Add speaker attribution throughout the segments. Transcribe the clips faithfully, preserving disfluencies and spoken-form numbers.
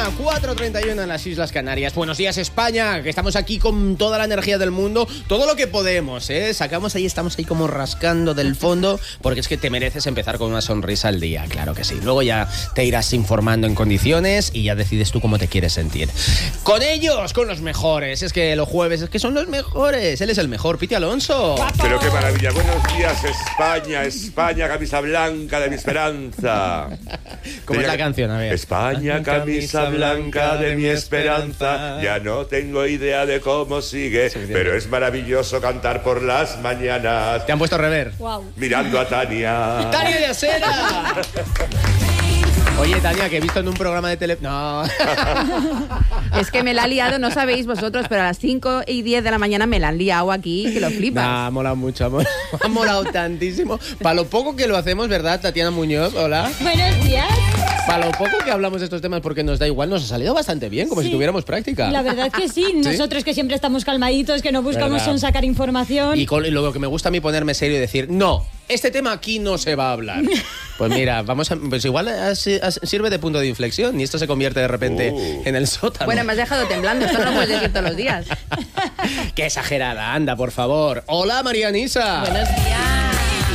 Speaker 1: cuatro treinta y uno en las Islas Canarias. Buenos días, España, que estamos aquí con toda la energía del mundo, todo lo que podemos, ¿eh? Sacamos ahí, estamos ahí como rascando del fondo, porque es que te mereces empezar con una sonrisa al día, claro que sí. Luego ya te irás informando en condiciones y ya decides tú cómo te quieres sentir. Con ellos, con los mejores, es que los jueves, es que son los mejores. Él es el mejor, Piti Alonso.
Speaker 2: Pero qué maravilla. Buenos días, España, España, camisa blanca de mi esperanza.
Speaker 1: ¿Cómo es la canción? A ver.
Speaker 2: España, camisa blanca de mi esperanza. Ya no tengo idea de cómo sigue, pero es maravilloso cantar por las mañanas.
Speaker 1: Te han puesto rever.
Speaker 3: Wow.
Speaker 2: Mirando a Tania.
Speaker 1: ¡Tania de Acera! Oye, Tania, que he visto en un programa de tele... No.
Speaker 4: Es que me la ha liado, no sabéis vosotros, pero a las cinco y diez de la mañana me la han liado aquí, que lo flipas.
Speaker 1: Nah, ha molado mucho, ha molado, ha molado tantísimo. Para lo poco que lo hacemos, ¿verdad, Tatiana Muñoz? Hola.
Speaker 3: Buenos días.
Speaker 1: Para lo poco que hablamos de estos temas, porque nos da igual, nos ha salido bastante bien, como
Speaker 3: Sí.
Speaker 1: si tuviéramos práctica.
Speaker 3: La verdad que sí. Nosotros que siempre estamos calmaditos, que no buscamos
Speaker 1: ¿Verdad?
Speaker 3: son sacar información.
Speaker 1: Y, con, y lo que me gusta a mí ponerme serio y decir, no, este tema aquí no se va a hablar. Pues mira, vamos a, pues igual as- as- sirve de punto de inflexión y esto se convierte de repente
Speaker 2: Oh.
Speaker 1: en el sótano.
Speaker 4: Bueno, me has dejado temblando, esto no lo puedes decir todos los días.
Speaker 1: Qué exagerada, anda, por favor. Hola, María Nisa.
Speaker 5: Buenos días.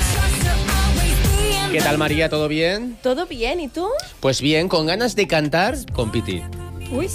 Speaker 1: ¿Qué tal, María? ¿Todo bien?
Speaker 5: ¿Todo bien? ¿Y tú?
Speaker 1: Pues bien, con ganas de cantar con Piti.
Speaker 3: Uy,